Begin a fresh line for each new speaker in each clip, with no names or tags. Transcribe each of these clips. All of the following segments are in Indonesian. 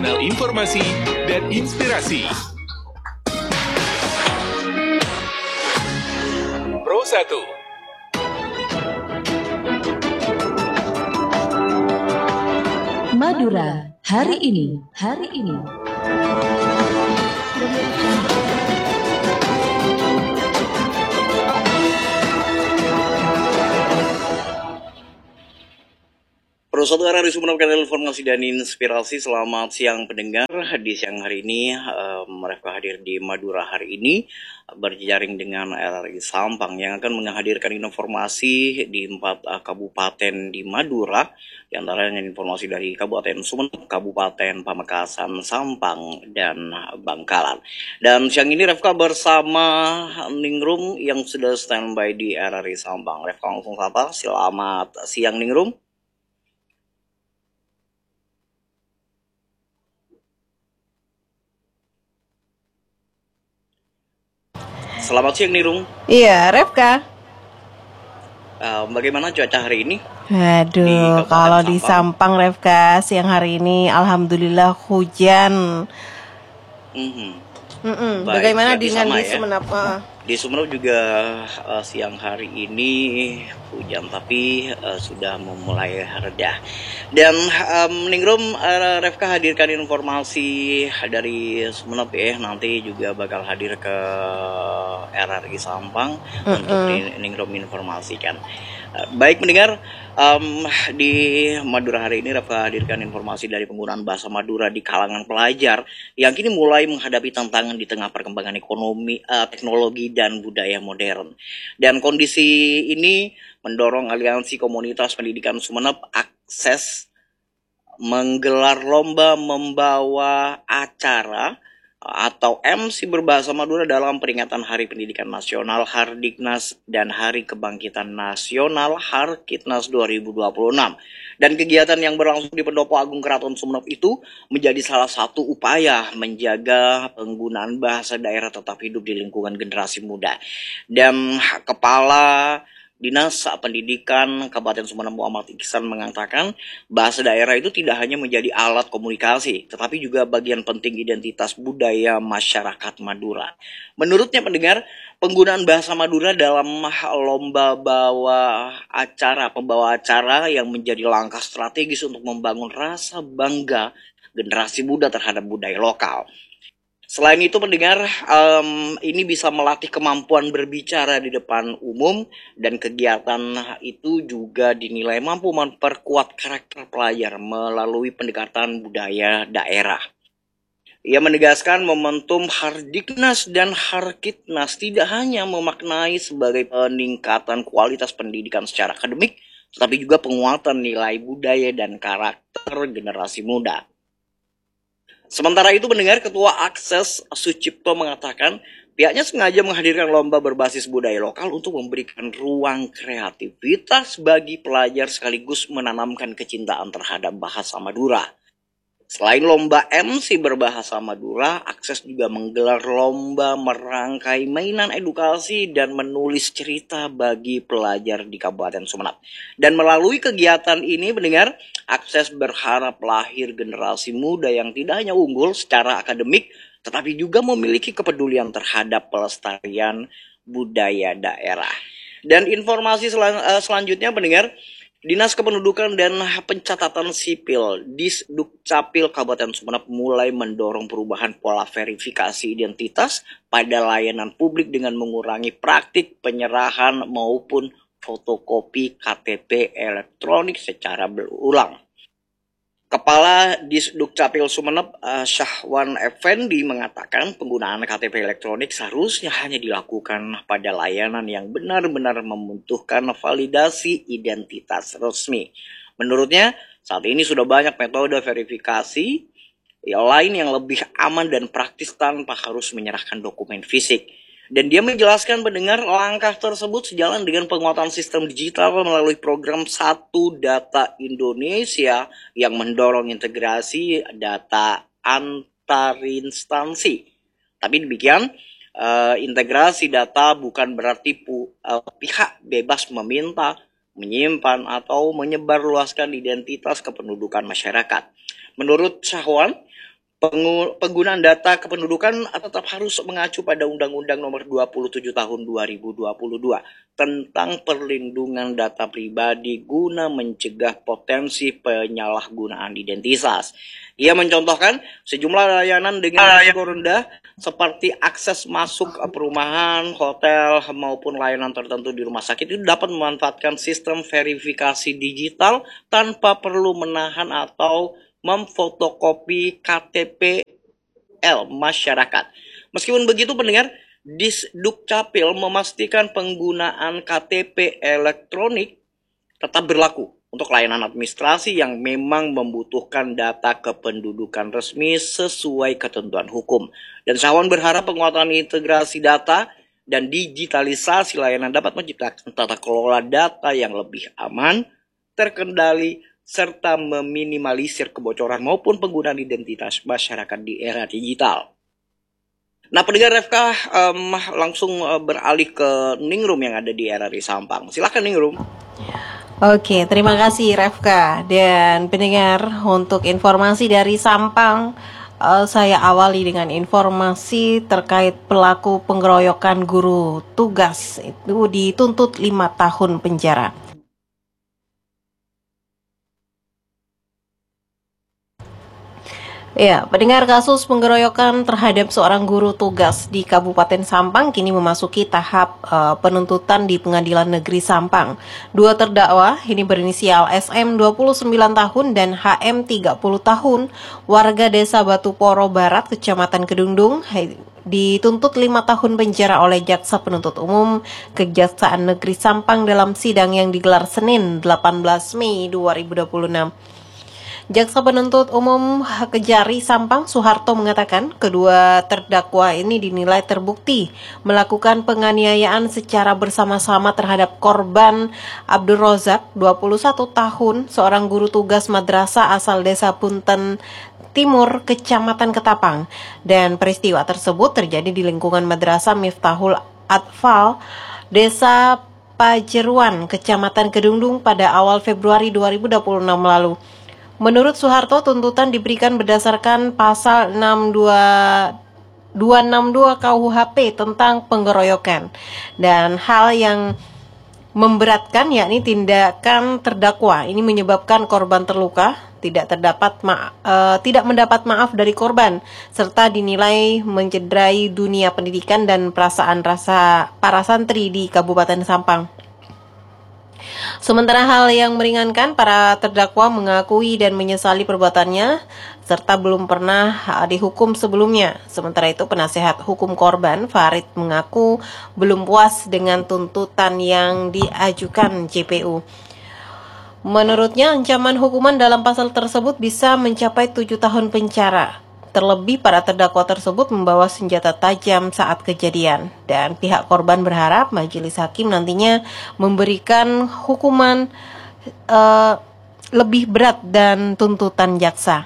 kanal informasi dan inspirasi. Pro 1.
Madura hari ini.
Pro 1 RRI Sumeneb, kanal informasi dan inspirasi. Selamat siang pendengar. Di siang hari ini mereka hadir di Madura hari ini berjejaring dengan RRI Sampang yang akan menghadirkan informasi di 4 kabupaten di Madura, di antaranya informasi dari Kabupaten Sumeneb, Kabupaten Pamekasan, Sampang, dan Bangkalan. Dan siang ini Refka bersama Ningrum yang sudah standby di RRI Sampang. Refka langsung sapa. Selamat siang Ningrum. Selamat siang Nirung.
Iya, Refka.
Bagaimana cuaca hari ini?
Aduh, kalau di Sampang, Refka, siang hari ini alhamdulillah hujan. Bagaimana dengan di Sumeneb?
Di Sumeneb juga siang hari ini hujan, tapi sudah memulai reda. Dan Ningrum, Refka hadirkan informasi dari Sumeneb ya, nanti juga bakal hadir ke RRI Sampang untuk Ningrum informasikan. Baik mendengar, di Madura hari ini Refka hadirkan informasi dari penggunaan bahasa Madura di kalangan pelajar yang kini mulai menghadapi tantangan di tengah perkembangan ekonomi, teknologi dan budaya modern. Dan kondisi ini mendorong Aliansi Komunitas Pendidikan Sumeneb Akses menggelar lomba membawa acara atau MC berbahasa Madura dalam peringatan Hari Pendidikan Nasional Hardiknas dan Hari Kebangkitan Nasional Harkitnas 2026. Dan kegiatan yang berlangsung di Pendopo Agung Keraton Sumeneb itu menjadi salah satu upaya menjaga penggunaan bahasa daerah tetap hidup di lingkungan generasi muda. Dan Kepala Dinas Pendidikan Kabupaten Sumeneb Muhammad Iksan mengatakan bahasa daerah itu tidak hanya menjadi alat komunikasi, tetapi juga bagian penting identitas budaya masyarakat Madura. Menurutnya pendengar, penggunaan bahasa Madura dalam lomba pembawa acara yang menjadi langkah strategis untuk membangun rasa bangga generasi muda terhadap budaya lokal. Selain itu pendengar, ini bisa melatih kemampuan berbicara di depan umum, dan kegiatan itu juga dinilai mampu memperkuat karakter pelajar melalui pendekatan budaya daerah. Ia menegaskan momentum Hardiknas dan Harkitnas tidak hanya memaknai sebagai peningkatan kualitas pendidikan secara akademik, tetapi juga penguatan nilai budaya dan karakter generasi muda. Sementara itu pendengar, Ketua Akses Sucipto mengatakan pihaknya sengaja menghadirkan lomba berbasis budaya lokal untuk memberikan ruang kreativitas bagi pelajar sekaligus menanamkan kecintaan terhadap bahasa Madura. Selain lomba MC berbahasa Madura, Akses juga menggelar lomba merangkai mainan edukasi dan menulis cerita bagi pelajar di Kabupaten Sumeneb. Dan melalui kegiatan ini pendengar, Akses berharap lahir generasi muda yang tidak hanya unggul secara akademik, tetapi juga memiliki kepedulian terhadap pelestarian budaya daerah. Dan informasi selanjutnya pendengar, Dinas Kependudukan dan Pencatatan Sipil Disdukcapil Kabupaten Sumeneb mulai mendorong perubahan pola verifikasi identitas pada layanan publik dengan mengurangi praktik penyerahan maupun fotokopi KTP elektronik secara berulang. Kepala Disdukcapil Sumeneb Syahwan Effendi mengatakan penggunaan KTP elektronik seharusnya hanya dilakukan pada layanan yang benar-benar membutuhkan validasi identitas resmi. Menurutnya, saat ini sudah banyak metode verifikasi lain yang lebih aman dan praktis tanpa harus menyerahkan dokumen fisik. Dan dia menjelaskan pendengar langkah tersebut sejalan dengan penguatan sistem digital melalui program Satu Data Indonesia yang mendorong integrasi data antar instansi. Tapi demikian, integrasi data bukan berarti pihak bebas meminta, menyimpan, atau menyebarluaskan identitas kependudukan masyarakat. Menurut Syahwan, Penggunaan data kependudukan tetap harus mengacu pada Undang-Undang Nomor 27 Tahun 2022 tentang perlindungan data pribadi guna mencegah potensi penyalahgunaan identitas. Ia mencontohkan sejumlah layanan dengan risiko rendah seperti akses masuk perumahan, hotel, maupun layanan tertentu di rumah sakit itu dapat memanfaatkan sistem verifikasi digital tanpa perlu menahan atau memfotokopi KTP masyarakat. Meskipun begitu pendengar, Disdukcapil memastikan penggunaan KTP elektronik tetap berlaku untuk layanan administrasi yang memang membutuhkan data kependudukan resmi sesuai ketentuan hukum. Dan Sawan berharap penguatan integrasi data dan digitalisasi layanan dapat menciptakan tata kelola data yang lebih aman, terkendali, serta meminimalisir kebocoran maupun penggunaan identitas masyarakat di era digital. Nah, pendengar FK langsung beralih ke Ningrum yang ada di RRI Sampang. Silakan Ningrum.
Oke, terima kasih Refka. Dan pendengar, untuk informasi dari Sampang, saya awali dengan informasi terkait pelaku pengeroyokan guru tugas itu dituntut 5 tahun penjara. Ya, pendengar, kasus pengeroyokan terhadap seorang guru tugas di Kabupaten Sampang kini memasuki tahap penuntutan di Pengadilan Negeri Sampang. Dua terdakwa ini berinisial SM 29 tahun dan HM 30 tahun, warga Desa Batu Poro Barat, Kecamatan Kedungdung, dituntut 5 tahun penjara oleh Jaksa Penuntut Umum Kejaksaan Negeri Sampang dalam sidang yang digelar Senin 18 Mei 2026. Jaksa Penuntut Umum Kejari Sampang Soeharto mengatakan kedua terdakwa ini dinilai terbukti melakukan penganiayaan secara bersama-sama terhadap korban Abdul Rozak, 21 tahun, seorang guru tugas madrasah asal Desa Punten Timur, Kecamatan Ketapang. Dan peristiwa tersebut terjadi di lingkungan Madrasah Miftahul Atfal, Desa Pajeruan, Kecamatan Kedungdung pada awal Februari 2026 lalu. Menurut Soeharto, tuntutan diberikan berdasarkan pasal 262 KUHP tentang pengeroyokan. Dan hal yang memberatkan yakni tindakan terdakwa ini menyebabkan korban terluka, tidak mendapat maaf dari korban, serta dinilai mencederai dunia pendidikan dan perasaan rasa para santri di Kabupaten Sampang. Sementara hal yang meringankan, para terdakwa mengakui dan menyesali perbuatannya serta belum pernah dihukum sebelumnya. Sementara itu, penasehat hukum korban Farid mengaku belum puas dengan tuntutan yang diajukan JPU. Menurutnya, ancaman hukuman dalam pasal tersebut bisa mencapai 7 tahun penjara. Terlebih para terdakwa tersebut membawa senjata tajam saat kejadian. Dan pihak korban berharap majelis hakim nantinya memberikan hukuman lebih berat dan tuntutan jaksa.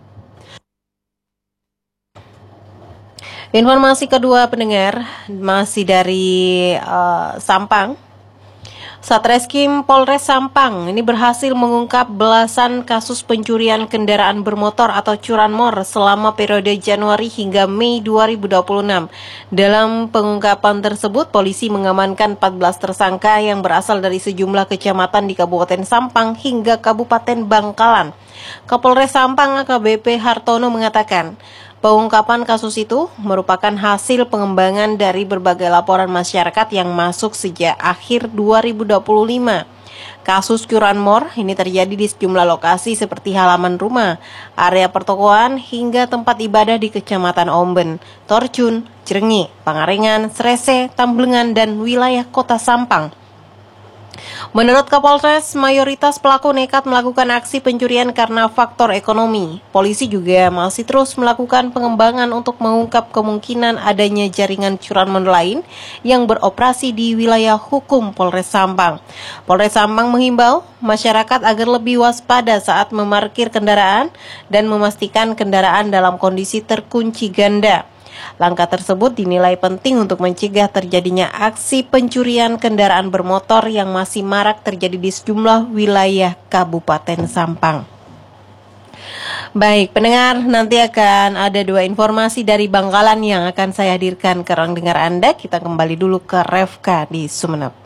Informasi kedua pendengar masih dari Sampang. Satreskrim Polres Sampang ini berhasil mengungkap belasan kasus pencurian kendaraan bermotor atau curanmor selama periode Januari hingga Mei 2026. Dalam pengungkapan tersebut, polisi mengamankan 14 tersangka yang berasal dari sejumlah kecamatan di Kabupaten Sampang hingga Kabupaten Bangkalan. Kapolres Sampang AKBP Hartono mengatakan, pengungkapan kasus itu merupakan hasil pengembangan dari berbagai laporan masyarakat yang masuk sejak akhir 2025. Kasus curanmor ini terjadi di sejumlah lokasi seperti halaman rumah, area pertokoan, hingga tempat ibadah di Kecamatan Omben, Torjun, Cirenyi, Pangalengan, Srese, Tamblengan, dan wilayah Kota Sampang. Menurut Kapolres, mayoritas pelaku nekat melakukan aksi pencurian karena faktor ekonomi. Polisi juga masih terus melakukan pengembangan untuk mengungkap kemungkinan adanya jaringan curanmor lain yang beroperasi di wilayah hukum Polres Sampang. Polres Sampang menghimbau masyarakat agar lebih waspada saat memarkir kendaraan dan memastikan kendaraan dalam kondisi terkunci ganda. Langkah tersebut dinilai penting untuk mencegah terjadinya aksi pencurian kendaraan bermotor yang masih marak terjadi di sejumlah wilayah Kabupaten Sampang. Baik, pendengar, nanti akan ada 2 informasi dari Bangkalan yang akan saya hadirkan ke ruang dengar Anda. Kita kembali dulu ke Refka di Sumeneb.